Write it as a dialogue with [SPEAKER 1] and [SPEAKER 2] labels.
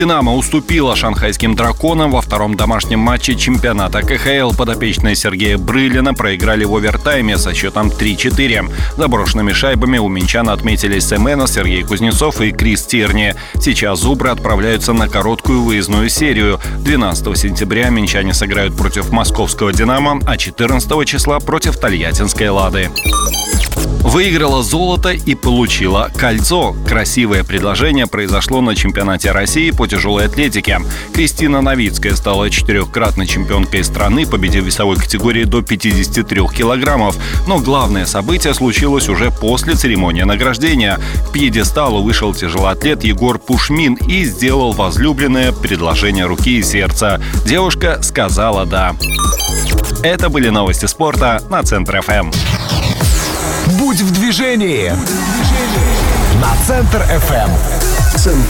[SPEAKER 1] «Динамо» уступила шанхайским «Драконам» во втором домашнем матче чемпионата КХЛ. Подопечные Сергея Брылина проиграли в овертайме со счетом 3-4. Заброшенными шайбами у минчан отметились Семенов, Сергей Кузнецов и Крис Тирни. Сейчас «Зубры» отправляются на короткую выездную серию. 12 сентября минчане сыграют против московского «Динамо», а 14 числа против тольяттинской «Лады». Выиграла золото и получила кольцо. Красивое предложение произошло на чемпионате России по тяжелой атлетике. Кристина Новицкая стала 4-кратной чемпионкой страны, победив в весовой категории до 53 килограммов. Но главное событие случилось уже после церемонии награждения. К пьедесталу вышел тяжелоатлет Егор Пушмин и сделал возлюбленное предложение руки и сердца. Девушка сказала «да». Это были новости спорта на Центр ФМ.
[SPEAKER 2] Будь в движении на Центр ФМ.